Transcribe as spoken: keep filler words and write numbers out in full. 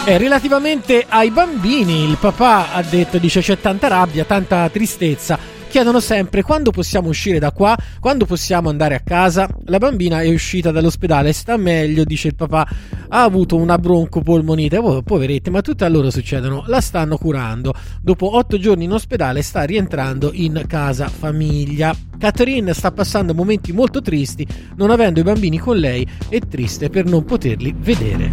Eh, relativamente ai bambini, il papà ha detto, dice, c'è tanta rabbia, tanta tristezza. Chiedono sempre quando possiamo uscire da qua, quando possiamo andare a casa. La bambina è uscita dall'ospedale, sta meglio, dice il papà, ha avuto una broncopolmonite. Oh, poveretti, ma tutte a loro succedono. La stanno curando. Dopo otto giorni in ospedale sta rientrando in casa famiglia. Catherine sta passando momenti molto tristi, non avendo i bambini con lei, è triste per non poterli vedere.